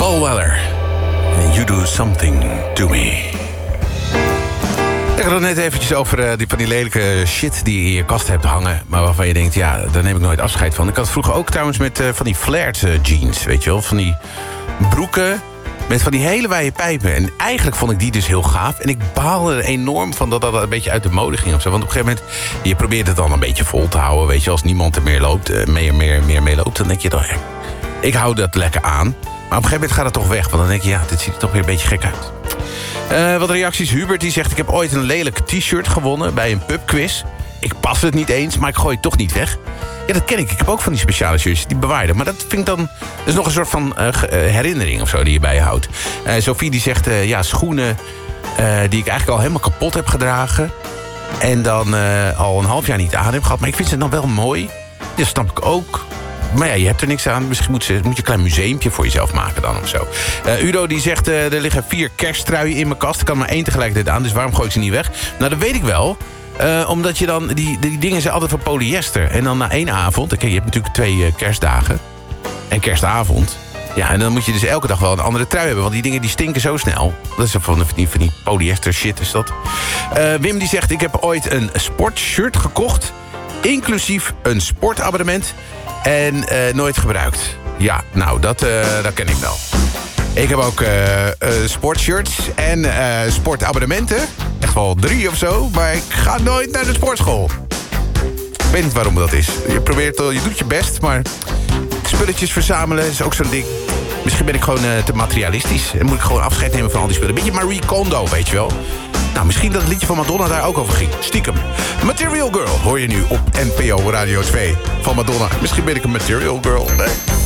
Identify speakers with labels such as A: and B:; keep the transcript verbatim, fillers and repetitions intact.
A: Paul Weller. You do something to me. Ik had het net eventjes over uh, die, van die lelijke shit die je in je kast hebt hangen. Maar waarvan je denkt, ja, daar neem ik nooit afscheid van. Ik had het vroeger ook trouwens met uh, van die flared uh, jeans, weet je wel. Van die broeken met van die hele wijde pijpen. En eigenlijk vond ik die dus heel gaaf. En ik baalde er enorm van dat dat een beetje uit de mode ging of zo. Want op een gegeven moment, je probeert het dan een beetje vol te houden. Weet je, als niemand er meer loopt, uh, meer, meer, meer mee loopt, dan denk je, dan, ja, ik hou dat lekker aan. Maar op een gegeven moment gaat het toch weg. Want dan denk je, ja, dit ziet er toch weer een beetje gek uit. Uh, wat reacties. Hubert die zegt, ik heb ooit een lelijk t-shirt gewonnen bij een pubquiz. Ik pas het niet eens, maar ik gooi het toch niet weg. Ja, dat ken ik. Ik heb ook van die speciale shirts, die bewaarde. Maar dat vind ik dan, dat is nog een soort van uh, herinnering of zo die je bij je houdt. Uh, Sophie die zegt, uh, ja, schoenen uh, die ik eigenlijk al helemaal kapot heb gedragen. En dan uh, al een half jaar niet aan heb gehad. Maar ik vind ze dan wel mooi. Dat snap ik ook. Maar ja, je hebt er niks aan. Misschien moet, ze, moet je een klein museumpje voor jezelf maken dan of zo. Uh, Udo die zegt, uh, er liggen vier kersttruien in mijn kast. Ik kan maar één tegelijkertijd aan, dus waarom gooi ik ze niet weg? Nou, dat weet ik wel. Uh, omdat je dan, die, die dingen zijn altijd van polyester. En dan na één avond, kijk, je hebt natuurlijk twee uh, kerstdagen. En kerstavond. Ja, en dan moet je dus elke dag wel een andere trui hebben. Want die dingen die stinken zo snel. Dat is van die, van die polyester shit is dat. Uh, Wim die zegt, ik heb ooit een sportshirt gekocht. Inclusief een sportabonnement. En uh, nooit gebruikt. Ja, nou, dat, uh, dat ken ik wel. Ik heb ook uh, uh, sportshirts en uh, sportabonnementen. Echt wel drie of zo. Maar ik ga nooit naar de sportschool. Ik weet niet waarom dat is. Je probeert, je doet je best, maar spulletjes verzamelen is ook zo'n ding. Misschien ben ik gewoon uh, te materialistisch. En moet ik gewoon afscheid nemen van al die spullen. Beetje Marie Kondo, weet je wel. Nou, misschien dat het liedje van Madonna daar ook over ging. Stiekem. Material Girl hoor je nu op N P O Radio twee van Madonna. Misschien ben ik een Material Girl. Nee.